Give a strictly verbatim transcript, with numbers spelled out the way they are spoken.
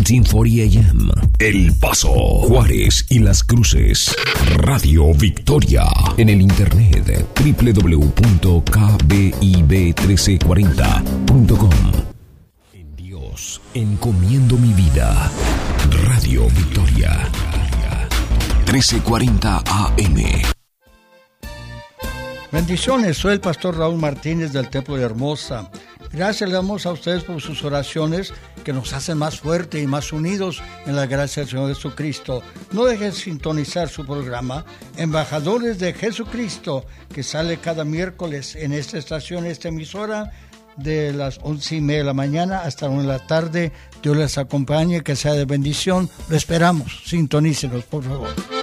diez cuarenta A M. El Paso, Juárez y Las Cruces. Radio Victoria. En el internet doble u doble u doble u punto k b i b trece cuarenta punto com. En Dios encomiendo mi vida. Radio Victoria. trece cuarenta A M. Bendiciones, soy el pastor Raúl Martínez del Templo de Hermosa. Gracias le damos a ustedes por sus oraciones que nos hacen más fuertes y más unidos en la gracia del Señor Jesucristo. No dejen de sintonizar su programa Embajadores de Jesucristo, que sale cada miércoles en esta estación, esta emisora, de las once y media de la mañana hasta una de la tarde. Dios les acompañe, que sea de bendición. Lo esperamos. Sintonícenos, por favor.